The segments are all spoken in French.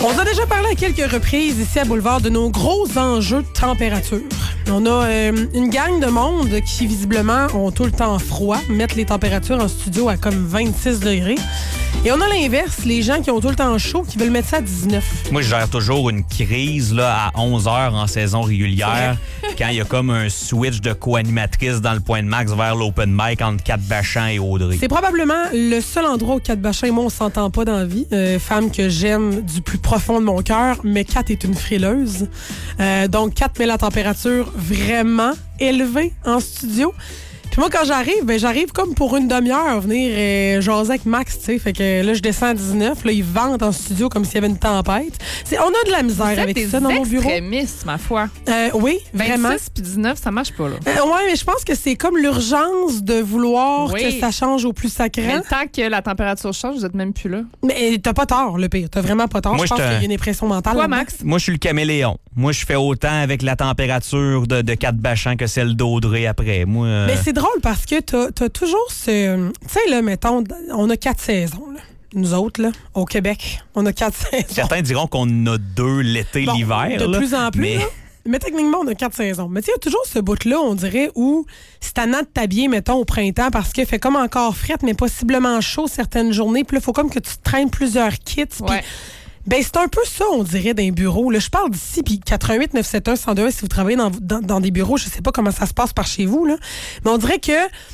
On a déjà parlé à quelques reprises ici à Boulevard de nos gros enjeux de température. On a une gang de monde qui, visiblement, ont tout le temps froid, mettent les températures en studio à comme 26 degrés. Et on a l'inverse, les gens qui ont tout le temps chaud, qui veulent mettre ça à 19. Moi, je gère toujours une crise là, à 11 h en saison régulière, quand il y a comme un switch de co-animatrice dans le point de max vers l'open mic entre Kat Bachand et Audrey. C'est probablement le seul endroit où Kat Bachand et moi, on s'entend pas dans la vie. Femme que j'aime du plus profond de mon cœur, mais Kat est une frileuse. Donc, Kat met la température vraiment élevée en studio. Puis moi, quand j'arrive comme pour une demi-heure venir jaser avec Max, tu sais. Fait que là, je descends à 19. Là, il vente en studio comme s'il y avait une tempête. On a de la misère avec ça dans mon bureau. C'est extrémiste, ma foi. Oui, vraiment. 26 puis 19, ça marche pas, là. Oui, mais je pense que c'est comme l'urgence de vouloir que ça change au plus sacré. Mais le temps que la température change, vous êtes même plus là. Mais t'as pas tort, le pire. T'as vraiment pas tort. Moi, je pense qu'il y a une impression mentale. Toi, Max? Moi, je suis le caméléon. Moi, je fais autant avec la température de Kat Bachand que celle d'Audrey après. Moi, Mais c'est drôle parce que t'as toujours ce... Tu sais, là, mettons, on a 4 saisons, là. Nous autres, là, au Québec, on a 4 saisons. Certains diront qu'on en a 2 l'été, l'hiver. De plus en plus, mais... là. Mais techniquement, on a 4 saisons. Mais tu sais, il y a toujours ce bout-là, on dirait, où c'est tannant de t'habiller, mettons, au printemps, parce qu'il fait comme encore frette, mais possiblement chaud certaines journées. Puis là, il faut comme que tu te traînes plusieurs kits. Puis ben, c'est un peu ça, on dirait, d'un bureau. Là, je parle d'ici, puis 88 971 102 si vous travaillez dans des bureaux, je sais pas comment ça se passe par chez vous, là. Mais on dirait que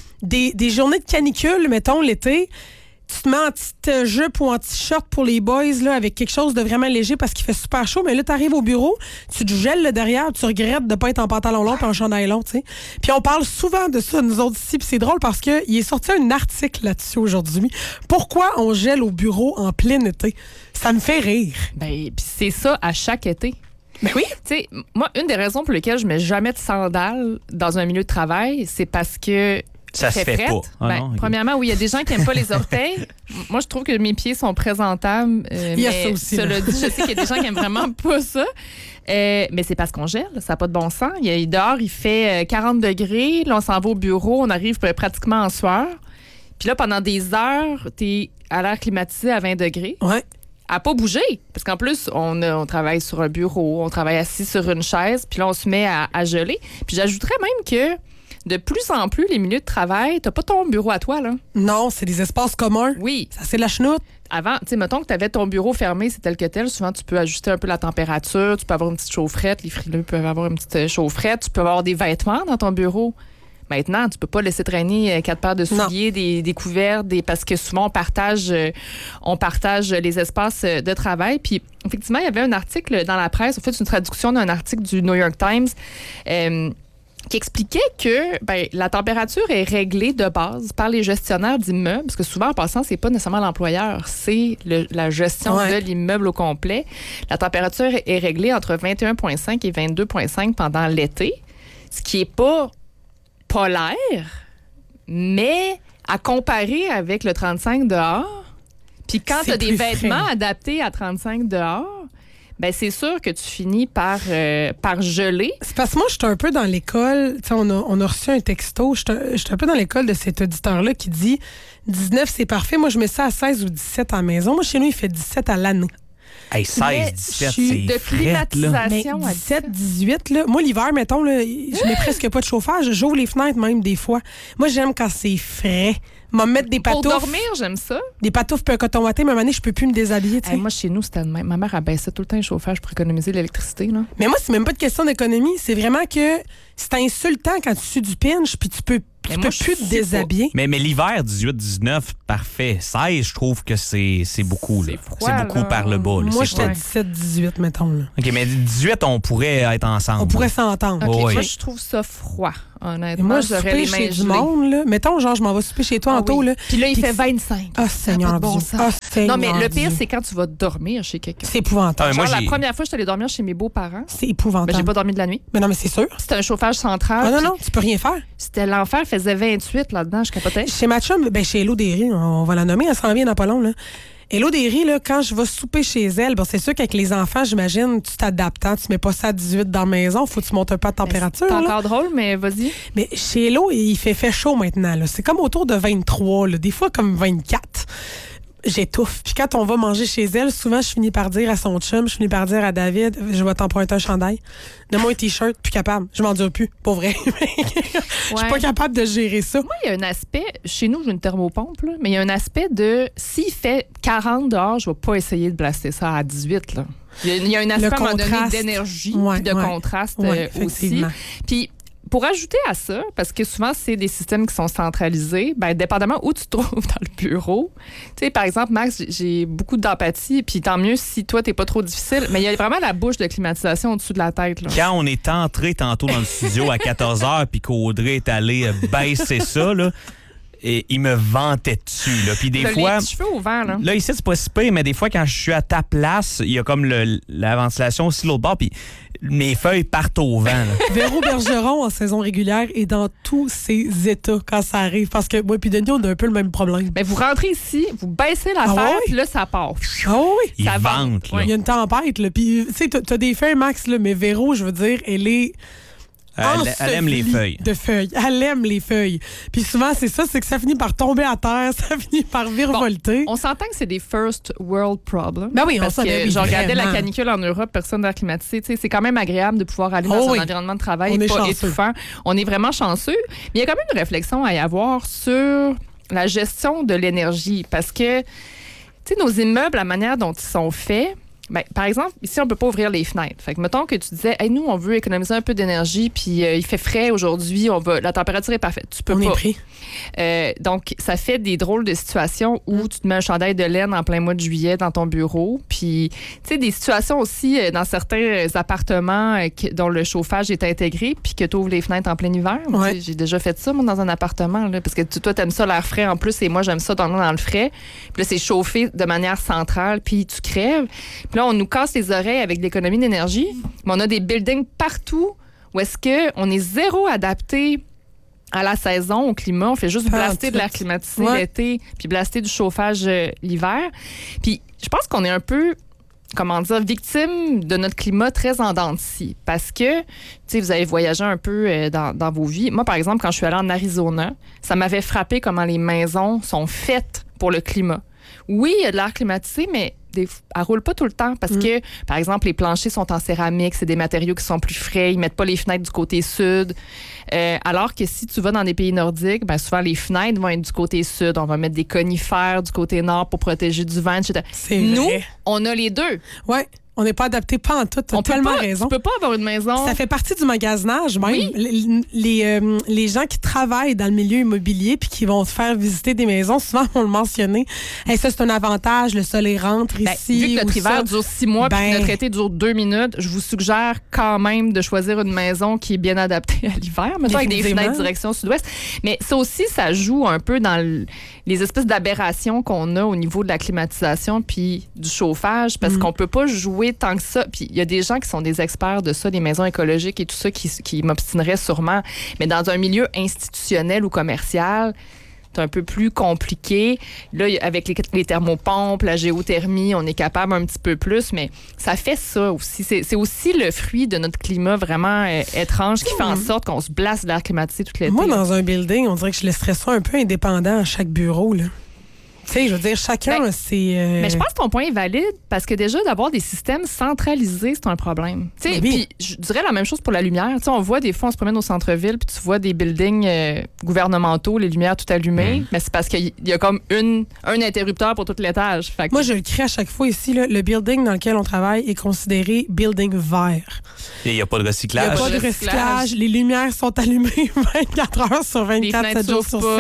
des journées de canicule, mettons, l'été, tu te mets en petite jupe ou en t-shirt pour les boys, là, avec quelque chose de vraiment léger parce qu'il fait super chaud. Mais là, tu arrives au bureau, tu te gèles le derrière, tu regrettes de pas être en pantalon long et en chandail long, tu sais. Puis on parle souvent de ça, nous autres ici. Puis c'est drôle parce qu'il est sorti un article là-dessus aujourd'hui. Pourquoi on gèle au bureau en plein été? Ça me fait rire. Ben, puis c'est ça à chaque été. Ben oui. Tu sais, moi, une des raisons pour lesquelles je mets jamais de sandales dans un milieu de travail, c'est parce que ça se fait frette. pas. Ah Ben, non, okay. Premièrement, oui, il y a des gens qui n'aiment pas les orteils. Moi, je trouve que mes pieds sont présentables. Il y a ça aussi. Cela dit, je sais qu'il y a des gens qui n'aiment vraiment pas ça. Mais c'est parce qu'on gèle. Ça n'a pas de bon sens. Dehors, il fait 40 degrés. Là, on s'en va au bureau. On arrive pratiquement en sueur. Puis là, pendant des heures, tu es à l'air climatisé à 20 degrés. Ouais. À pas bouger. Parce qu'en plus, on travaille sur un bureau, on travaille assis sur une chaise, puis là, on se met à geler. Puis j'ajouterais même que de plus en plus, les milieux de travail, t'as pas ton bureau à toi, là. Non, c'est des espaces communs. Oui. Ça, c'est la chenoute. Avant, tu sais, mettons que tu avais ton bureau fermé, c'est tel que tel. Souvent, tu peux ajuster un peu la température, tu peux avoir une petite chaufferette, les frileux peuvent avoir une petite chaufferette, tu peux avoir des vêtements dans ton bureau. Maintenant, tu peux pas laisser traîner 4 paires de souliers, des couverts, parce que souvent, on partage les espaces de travail. Puis, effectivement, il y avait un article dans la presse, en fait, une traduction d'un article du New York Times qui expliquait que la température est réglée de base par les gestionnaires d'immeubles, parce que souvent, en passant, c'est pas nécessairement l'employeur, c'est la gestion de l'immeuble au complet. La température est réglée entre 21,5 et 22,5 pendant l'été, ce qui est pas polaire, mais à comparer avec le 35 dehors, puis quand tu as des vêtements adaptés à 35 dehors, ben c'est sûr que tu finis par geler. C'est parce que moi, j'étais un peu dans l'école, on a reçu un texto, j'étais un peu dans l'école de cet auditeur-là qui dit 19, c'est parfait. Moi, je mets ça à 16 ou 17 à la maison. Moi, chez nous, il fait 17 à l'année. Hey, 16, 17, c'est de climatisation à 17, 18, là. Moi, l'hiver, mettons, là, je mets presque pas de chauffage. J'ouvre les fenêtres même des fois. Moi, j'aime quand c'est frais. M'en mettre des pantoufles. Pour dormir, j'aime ça. Des pantoufles puis un coton watté, mais à un moment donné, je peux plus me déshabiller. Hey, moi, chez nous, c'était le même. Ma mère abaissait tout le temps le chauffage pour économiser l'électricité. Là. Mais moi, c'est même pas de question d'économie. C'est vraiment que c'est insultant quand tu sues du pinch puis tu peux plus te déshabiller. Mais l'hiver, 18-19, parfait. 16, je trouve que c'est beaucoup. C'est là. froid, c'est beaucoup là. par le bas. Là. Moi, j'étais à 17-18, mettons. Là. OK, mais 18, on pourrait être ensemble. On pourrait s'entendre. Okay, oui. Moi, je trouve ça froid, honnêtement. Moi, j'aurais les mains chez du gelées. monde, là. Mettons, genre, je m'en vais souper chez toi en tôt, là. Puis là, il fait 25. Ah, Seigneur Dieu. Non, mais le pire, c'est quand tu vas dormir chez quelqu'un. C'est épouvantable. Genre, la première fois, je suis allée dormir chez mes beaux-parents. C'est épouvantable. Ben, j'ai pas dormi de la nuit. Mais non, mais c'est sûr. C'était un chauffage central. Ah non, tu peux rien faire. C'était l'enfer. Il faisait 28 là-dedans. Je capotais. Chez ma chum, chez Hello Derry, on va la nommer, elle s'en vient dans pas long, là. Hello Derry, là, quand je vais souper chez elle, c'est sûr qu'avec les enfants, j'imagine, tu t'adaptes. Hein? Tu mets pas ça à 18 dans la maison, faut que tu montes un peu de température. C'est encore drôle, mais vas-y. Mais chez Hello, il fait chaud maintenant. Là. C'est comme autour de 23, là, des fois comme 24. j'étouffe. Puis quand on va manger chez elle, souvent, je finis par dire à son chum, je finis par dire à David, je vais t'emprunter un chandail. Donne-moi un T-shirt, plus capable. Je m'endure plus, pour vrai. Je suis pas capable de gérer ça. Moi, il y a un aspect, chez nous, j'ai une thermopompe, là, mais il y a un aspect de, s'il fait 40 dehors, je vais pas essayer de blaster ça à 18, là. Il y a un aspect, à un moment donné, d'énergie puis de contraste aussi. Puis, pour ajouter à ça, parce que souvent, c'est des systèmes qui sont centralisés, bien, dépendamment où tu te trouves dans le bureau. Tu sais, par exemple, Max, j'ai beaucoup d'empathie, puis tant mieux si toi, t'es pas trop difficile, mais il y a vraiment la bouche de climatisation au-dessus de la tête. Là. Quand on est entré tantôt dans le studio à 14h, puis qu'Audrey est allée baisser ça, là, et il me vantait dessus. Là. Puis des fois, les cheveux ouverts, là. Là, ici, c'est pas si pire, mais des fois, quand je suis à ta place, il y a comme la ventilation aussi l'autre bord, puis mes feuilles partent au vent. Là. Véro Bergeron, en saison régulière, est dans tous ses états quand ça arrive. Parce que moi et Denis, on a un peu le même problème. Ben, vous rentrez ici, vous baissez l'affaire, puis là, ça part. Ah oui! Il vente, là. Il y a une tempête, là. Puis, tu sais, t'as des feuilles, Max, là, mais Véro, je veux dire, elle est... Elle aime les feuilles. De feuilles. Elle aime les feuilles. Puis souvent, c'est ça, c'est que ça finit par tomber à terre, ça finit par virevolter. On s'entend que c'est des first world problems. Ben oui, parce que je regardais la canicule en Europe, personne n'a climatisé. C'est quand même agréable de pouvoir aller dans son environnement de travail et pas étouffant. On est vraiment chanceux. Mais il y a quand même une réflexion à y avoir sur la gestion de l'énergie. Parce que, tu sais, nos immeubles, la manière dont ils sont faits, ben, par exemple, ici, on ne peut pas ouvrir les fenêtres. Fait que, mettons que tu disais, hey, nous, on veut économiser un peu d'énergie, puis il fait frais aujourd'hui, la température est parfaite. Tu peux pas. On est pris. Donc, ça fait des drôles de situations où tu te mets un chandail de laine en plein mois de juillet dans ton bureau. Puis, tu sais, des situations aussi dans certains appartements dont le chauffage est intégré, puis que tu ouvres les fenêtres en plein hiver. Ouais. J'ai déjà fait ça, moi, dans un appartement, là, parce que toi, t'aimes ça l'air frais en plus, et moi, j'aime ça dans le frais. Puis là, c'est chauffé de manière centrale, puis tu crèves. Puis là, on nous casse les oreilles avec l'économie d'énergie, mais on a des buildings partout où est-ce qu'on est zéro adapté à la saison, au climat. On fait juste blaster de l'air climatisé l'été, puis blaster du chauffage l'hiver. Puis je pense qu'on est un peu, comment dire, victime de notre climat très en dents de scie. Parce que, tu sais, vous avez voyagé un peu dans vos vies. Moi, par exemple, quand je suis allée en Arizona, ça m'avait frappé comment les maisons sont faites pour le climat. Oui, il y a de l'air climatisé, mais elle ne roule pas tout le temps parce que, par exemple, les planchers sont en céramique, c'est des matériaux qui sont plus frais, ils ne mettent pas les fenêtres du côté sud. Alors que si tu vas dans des pays nordiques, ben souvent les fenêtres vont être du côté sud. On va mettre des conifères du côté nord pour protéger du vent, etc. Nous, on a les deux. Oui. On n'est pas adapté, pas en tout. Tu as tellement raison. Tu peux pas avoir une maison. Ça fait partie du magasinage, même. Oui. Les gens qui travaillent dans le milieu immobilier puis qui vont te faire visiter des maisons, souvent vont le mentionner. Hey, ça, c'est un avantage. Le soleil rentre ici. Vu que notre hiver dure 6 mois puis que notre été dure 2 minutes, je vous suggère quand même de choisir une maison qui est bien adaptée à l'hiver, mettons avec des fenêtres direction sud-ouest. Mais ça aussi, ça joue un peu dans les espèces d'aberrations qu'on a au niveau de la climatisation puis du chauffage parce qu'on peut pas jouer tant que ça. Puis il y a des gens qui sont des experts de ça, des maisons écologiques et tout ça, qui m'obstineraient sûrement. Mais dans un milieu institutionnel ou commercial, c'est un peu plus compliqué. Là, avec les thermopompes, la géothermie, on est capable un petit peu plus, mais ça fait ça aussi. C'est aussi le fruit de notre climat vraiment étrange qui fait en sorte qu'on se blasse de l'air climatisé toute l'été. Moi, dans un building, on dirait que je laisserais ça un peu indépendant à chaque bureau, là. Tu sais, je veux dire, chacun, c'est... Mais je pense que ton point est valide parce que déjà, d'avoir des systèmes centralisés, c'est un problème. Tu sais, puis je dirais la même chose pour la lumière. Tu sais, on voit des fois, on se promène au centre-ville puis tu vois des buildings gouvernementaux, les lumières tout allumées. Mais c'est parce qu'il y a comme un interrupteur pour tout l'étage. Moi, je le crie à chaque fois ici, là, le building dans lequel on travaille est considéré building vert. Et il n'y a pas de recyclage. Il n'y a pas de recyclage. Les lumières sont allumées 24 heures sur 24, 7 jours sur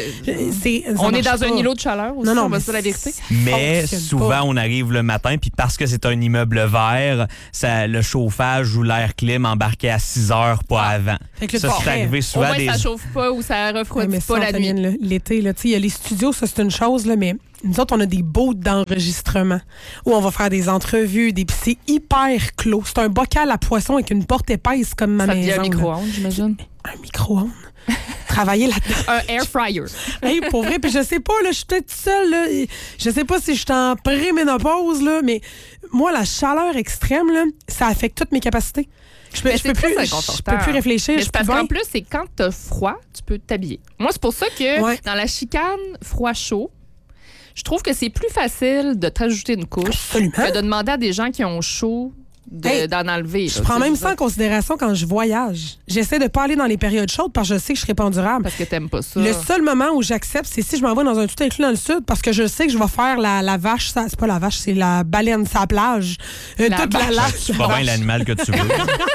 7. On est dans un îlot de chaleur. Non, c'est la vérité. Mais souvent, on arrive le matin, puis parce que c'est un immeuble vert, le chauffage ou l'air clim embarquait à 6 heures, pas avant. Ça, c'est arrivé souvent. Au moins, ça chauffe pas ou ça refroidit pas la nuit. L'été, il y a les studios, ça, c'est une chose, là, mais nous autres, on a des boats d'enregistrement où on va faire des entrevues, puis c'est hyper clos. C'est un bocal à poisson avec une porte épaisse comme ma maison. Ça devient un micro-ondes, j'imagine. Un micro-ondes? Travailler là-dedans. Un air fryer. Hey, pour vrai, puis je sais pas, là, je suis peut-être seule, là. Je sais pas si je suis en préménopause, là, mais moi, la chaleur extrême, là, ça affecte toutes mes capacités. Je peux plus réfléchir. Mais parce qu'en plus, c'est quand t'as froid, tu peux t'habiller. Moi, c'est pour ça que dans la chicane froid-chaud, Je trouve que c'est plus facile de t'ajouter une couche Absolument. que de demander à des gens qui ont chaud d'en enlever. Je prends même ça en considération quand je voyage. J'essaie de pas aller dans les périodes chaudes parce que je sais que je serai pas endurable. Parce que t'aimes pas ça. Le seul moment où j'accepte, c'est si je m'en vais dans un tout inclus dans le sud parce que je sais que je vais faire la vache. C'est pas la vache, c'est la baleine sur la plage. Toute la lâche. C'est pas bien l'animal que tu veux.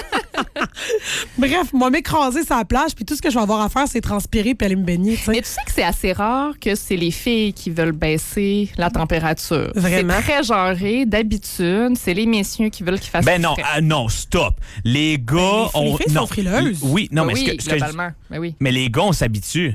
Bref, moi, m'écraser sur la plage, puis tout ce que je vais avoir à faire, c'est transpirer puis aller me baigner. T'sais. Mais tu sais que c'est assez rare que c'est les filles qui veulent baisser la température. Vraiment? C'est très genré. D'habitude, c'est les messieurs qui veulent qu'ils fassent Ben non, frais. non, stop. Les gars, les filles non. sont frileuses. Oui, non, Ben mais oui, ce que je- globalement. Ben oui. mais les gars, on s'habitue.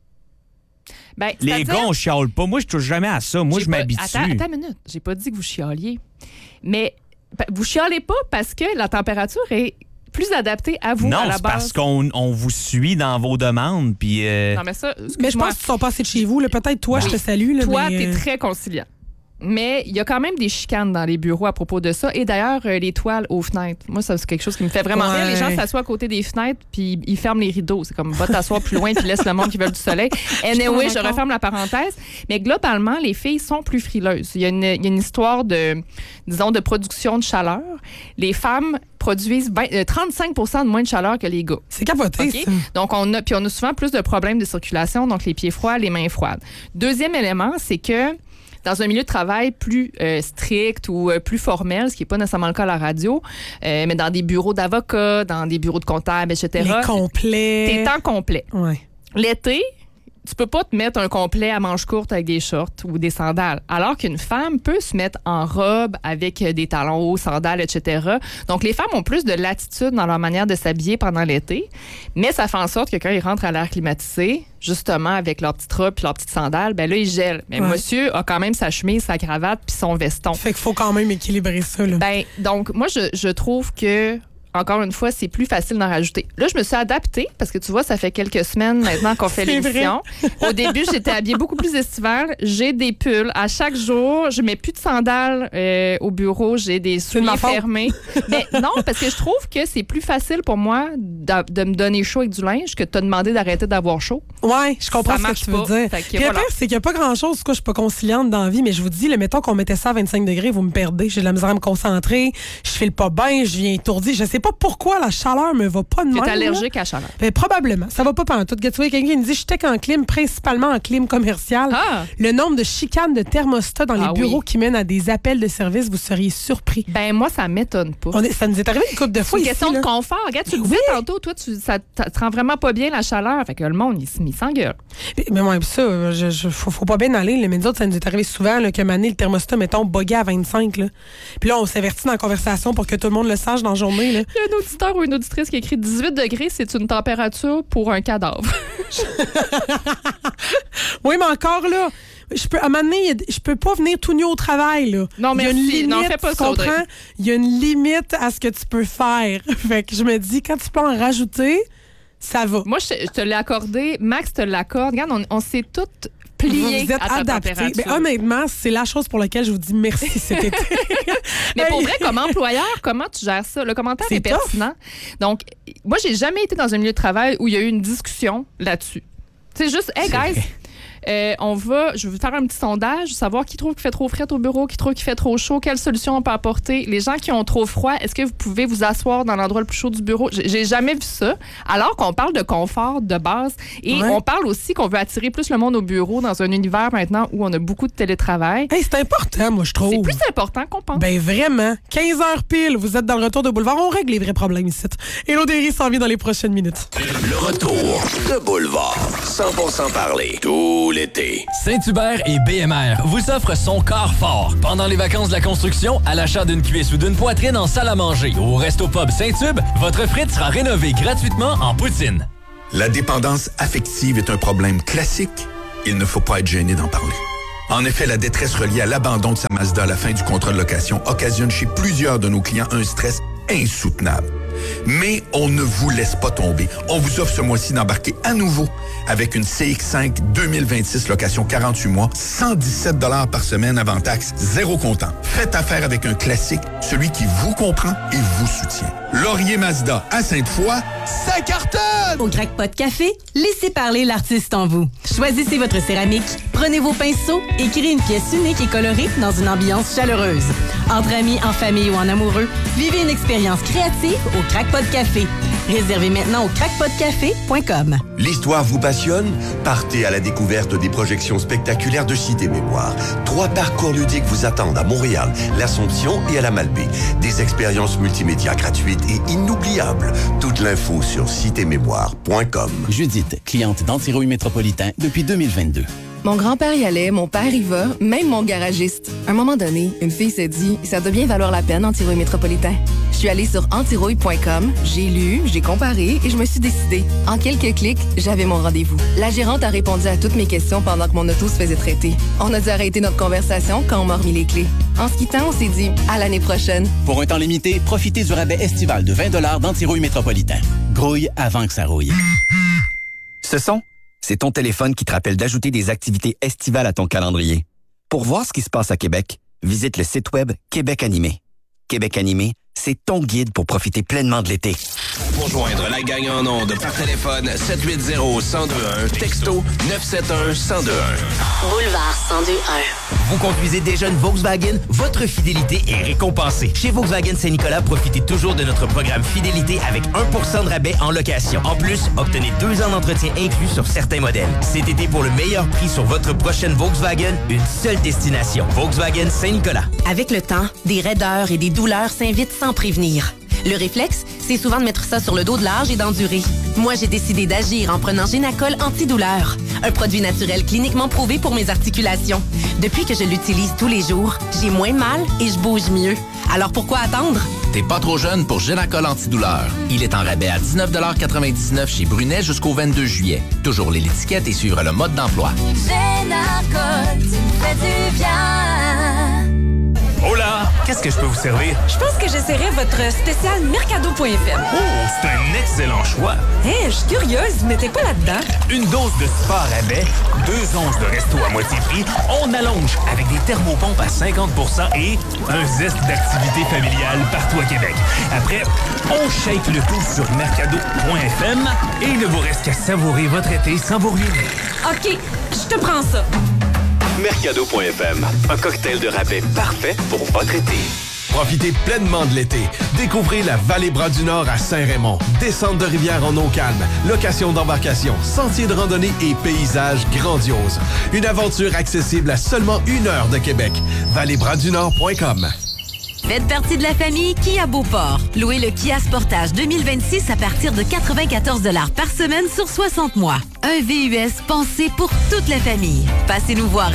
Ben, Les c'est-à-dire- gars, on chiale pas. Moi, je touche jamais à ça. Moi, J'ai je pas- m'habitue. Attends une minute. J'ai pas dit que vous chialiez. Mais vous chialez pas parce que la température est plus adaptée à vous Non, à la c'est base. parce qu'on vous suit dans vos demandes. Puis, Non, mais ça, Mais je excuse-moi. pense qu'ils sont passés de chez vous. Là. Peut-être toi, je te salue. Là, Toi, mais, t'es très conciliant. Mais il y a quand même des chicanes dans les bureaux à propos de ça. Et d'ailleurs, les toiles aux fenêtres. Moi, ça, c'est quelque chose qui me fait vraiment rire. Ouais. Les gens s'assoient à côté des fenêtres, puis ils ferment les rideaux. C'est comme, va t'asseoir plus loin, puis laisse le monde qui veut du soleil. Anyway, je d'accord. referme la parenthèse. Mais globalement, les filles sont plus frileuses. Il y a une histoire de, disons, de production de chaleur. Les femmes produisent 35 de moins de chaleur que les gars. C'est capoté, OK? ça. Donc, on a souvent plus de problèmes de circulation, donc les pieds froids, les mains froides. Deuxième élément, c'est que dans un milieu de travail plus strict ou plus formel, ce qui n'est pas nécessairement le cas à la radio, mais dans des bureaux d'avocats, dans des bureaux de comptables, etc., Les complets. t'es en complet. Ouais. L'été, tu peux pas te mettre un complet à manches courtes avec des shorts ou des sandales. Alors qu'une femme peut se mettre en robe avec des talons hauts, sandales, etc. Donc, les femmes ont plus de latitude dans leur manière de s'habiller pendant l'été. Mais ça fait en sorte que quand ils rentrent à l'air climatisé, justement, avec leur petite robe puis leur petite sandale, ben là, ils gèlent. Mais Ouais. monsieur a quand même sa chemise, sa cravate puis son veston. Fait qu'il faut quand même équilibrer ça. Là. Ben, donc, moi, je trouve que, encore une fois, c'est plus facile d'en rajouter. Là, je me suis adaptée parce que tu vois, ça fait quelques semaines maintenant qu'on fait C'est l'émission. Au début, j'étais habillée beaucoup plus estival. J'ai des pulls. À chaque jour, je mets plus de sandales au bureau. J'ai des de souliers ma faute. fermés. Mais non, parce que je trouve que c'est plus facile pour moi de me donner chaud avec du linge que de te demander d'arrêter d'avoir chaud. Ouais, je comprends Ça ce que marche tu veux pas. dire. Fait que Puis le voilà. pire, c'est qu'il n'y a pas grand-chose. Quoi, je suis pas conciliante dans la vie, mais je vous dis, le mettons qu'on mettait ça à 25 degrés, vous me perdez. J'ai de la misère à me concentrer. Je file pas bien, je viens étourdi. Je sais pas pourquoi la chaleur me va pas de Tu même. es là. allergique à la chaleur. Ben, probablement. Ça va pas pendant tout. Tu vois, quelqu'un qui me dit, je tech en clim, principalement en clim commercial. Ah! Le nombre de chicanes de thermostat dans Ah les bureaux oui. qui mènent à des appels de service, vous seriez surpris. Ben, moi, ça m'étonne pas. Ça nous est arrivé une couple de C'est fois une ici. question là. de confort. Regarde, tu le disais tantôt, toi, ça te rend vraiment pas bien la chaleur. Fait que le monde, il s'engueule. Mais moi, ça, faut pas bien aller. Là. Mais nous autres, ça nous est arrivé souvent là, que mané, le thermostat, mettons, buguait à 25. Là. Puis là, on s'avertit dans la conversation pour que tout le monde le sache dans la journée. Là. Il y a un auditeur ou une auditrice qui écrit 18 degrés, c'est une température pour un cadavre. Oui, mais encore là, à un moment donné, je peux pas venir tout nu au travail. Là. Non, Il y a une merci. limite, Non, fais pas tu ça, Audrey. comprends? Il y a une limite à ce que tu peux faire. Fait que je me dis, quand tu peux en rajouter, ça va. Moi, je te l'ai accordé. Max te l'accorde. Regarde, on s'est toutes pliées Vous êtes à ta adaptés. température. Mais honnêtement, c'est la chose pour laquelle je vous dis merci cet été. Mais pour vrai, comme employeur, comment tu gères ça? Le commentaire C'est est pertinent. Donc, moi, j'ai jamais été dans un milieu de travail où il y a eu une discussion là-dessus. C'est juste, hey, guys, je vais faire un petit sondage, savoir qui trouve qu'il fait trop frais au bureau, qui trouve qu'il fait trop chaud, quelle solution on peut apporter. Les gens qui ont trop froid, est-ce que vous pouvez vous asseoir dans l'endroit le plus chaud du bureau? J'ai jamais vu ça. Alors qu'on parle de confort de base et Ouais. on parle aussi qu'on veut attirer plus le monde au bureau dans un univers maintenant où on a beaucoup de télétravail. Hey, c'est important, moi, je trouve. C'est plus important qu'on pense. Ben vraiment. 15h pile, vous êtes dans le retour de Boulevard. On règle les vrais problèmes ici. Hello Derry s'en vient dans les prochaines minutes. Le retour de Boulevard. 100% parler. Tout l'été. Saint-Hubert et BMR vous offrent son quart fort. Pendant les vacances de la construction, à l'achat d'une cuisse ou d'une poitrine en salle à manger ou au Resto Pub Saint-Hub, votre frite sera rénovée gratuitement en poutine. La dépendance affective est un problème classique. Il ne faut pas être gêné d'en parler. En effet, la détresse reliée à l'abandon de sa Mazda à la fin du contrat de location occasionne chez plusieurs de nos clients un stress insoutenable. Mais on ne vous laisse pas tomber. On vous offre ce mois-ci d'embarquer à nouveau avec une CX-5 2026 location 48 mois, 117 $ par semaine avant taxe, zéro comptant. Faites affaire avec un classique, celui qui vous comprend et vous soutient. Laurier Mazda à Sainte-Foy, ça cartonne! Au Crackpot Café, laissez parler l'artiste en vous. Choisissez votre céramique Prenez vos pinceaux et créez une pièce unique et colorée dans une ambiance chaleureuse. Entre amis, en famille ou en amoureux, vivez une expérience créative au Crackpot Café. Réservez maintenant au crackpotcafé.com. L'histoire vous passionne? Partez à la découverte des projections spectaculaires de Cité Mémoire. 3 parcours ludiques vous attendent à Montréal, l'Assomption et à la Malbaie. Des expériences multimédia gratuites et inoubliables. Toute l'info sur citémémoire.com. Judith, cliente d'Antirouille Métropolitain depuis 2022. Mon grand-père y allait, mon père y va, même mon garagiste. À un moment donné, une fille s'est dit « Ça doit bien valoir la peine, Antirouille Métropolitain ». Je suis allée sur antirouille.com, j'ai lu, j'ai comparé et je me suis décidée. En quelques clics, j'avais mon rendez-vous. La gérante a répondu à toutes mes questions pendant que mon auto se faisait traiter. On a dû arrêter notre conversation quand on m'a remis les clés. En se quittant, on s'est dit « À l'année prochaine ». Pour un temps limité, profitez du rabais estival de 20 $ d'Antirouille Métropolitain. Grouille avant que ça rouille. Ce son, c'est ton téléphone qui te rappelle d'ajouter des activités estivales à ton calendrier. Pour voir ce qui se passe à Québec, visite le site web Québec Animé. Québec Animé, c'est ton guide pour profiter pleinement de l'été. Pour joindre la gang en ondes par téléphone, 780-1021, texto 971-1021. Boulevard 1021. Vous conduisez déjà une Volkswagen? Votre fidélité est récompensée. Chez Volkswagen Saint-Nicolas, profitez toujours de notre programme Fidélité avec 1% de rabais en location. En plus, obtenez 2 ans d'entretien inclus sur certains modèles. Cet été, pour le meilleur prix sur votre prochaine Volkswagen, une seule destination. Volkswagen Saint-Nicolas. Avec le temps, des raideurs et des douleurs s'invitent sans prévenir. Le réflexe, c'est souvent de mettre ça sur le dos de l'âge et d'endurer. Moi, j'ai décidé d'agir en prenant Génacol antidouleur, un produit naturel cliniquement prouvé pour mes articulations. Depuis que je l'utilise tous les jours, j'ai moins de mal et je bouge mieux. Alors pourquoi attendre? T'es pas trop jeune pour Génacol antidouleur. Il est en rabais à 19,99 chez Brunet jusqu'au 22 juillet. Toujours lire l'étiquette et suivre le mode d'emploi. Génacol, tu me fais du bien. Hola! Qu'est-ce que je peux vous servir? Je pense que j'essaierai votre spécial Mercado.fm. Oh, c'est un excellent choix! Je suis curieuse, mais t'es pas là-dedans? Une dose de sport rabais, 2 onces de resto à moitié prix, on allonge avec des thermopompes à 50% et un zeste d'activité familiale partout à Québec. Après, on shake le tout sur Mercado.fm et il ne vous reste qu'à savourer votre été sans vous ruiner. OK, je te prends ça. Mercado.fm, un cocktail de rabais parfait pour votre été. Profitez pleinement de l'été. Découvrez la Vallée Bras-du-Nord à Saint-Raymond. Descente de rivière en eau calme, location d'embarcation, sentiers de randonnée et paysages grandioses. Une aventure accessible à seulement 1 heure de Québec. valleybras-du-nord.com. Faites partie de la famille Kia Beauport. Louez le Kia Sportage 2026 à partir de 94 $ par semaine sur 60 mois. Un VUS pensé pour toute la famille. Passez nous voir